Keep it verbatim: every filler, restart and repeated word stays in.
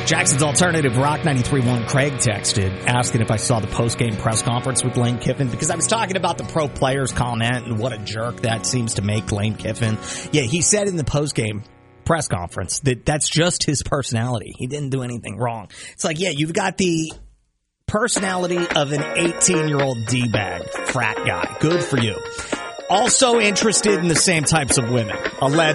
Jackson's Alternative Rock ninety-three point one. Craig texted asking if I saw the post-game press conference with Lane Kiffin because I was talking about the pro players comment and what a jerk that seems to make Lane Kiffin. Yeah, he said in the post-game press conference that that's just his personality. He didn't do anything wrong. It's like, yeah, you've got the personality of an eighteen-year-old D-bag frat guy. Good for you. Also interested in the same types of women. Alleged.